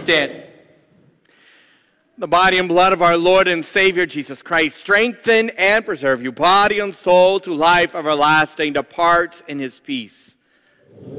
stand. The body and blood of our Lord and Savior Jesus Christ strengthen and preserve you, body and soul, to life everlasting. Depart in his peace.